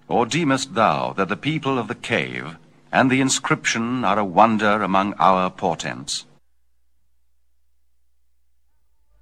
Or deemest thou that the people of the cave and the inscription are a wonder among our portents?